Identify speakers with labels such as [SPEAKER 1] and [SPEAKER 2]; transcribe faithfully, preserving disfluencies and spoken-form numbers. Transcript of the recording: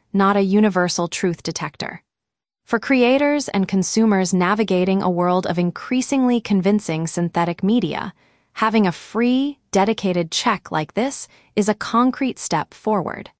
[SPEAKER 1] not a universal truth detector. For creators and consumers navigating a world of increasingly convincing synthetic media, having a free, dedicated check like this is a concrete step forward.